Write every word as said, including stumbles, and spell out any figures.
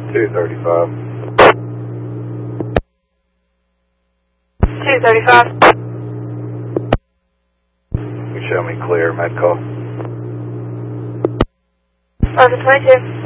two thirty-five. two thirty-five. You show me clear, med call. Officer twenty-two.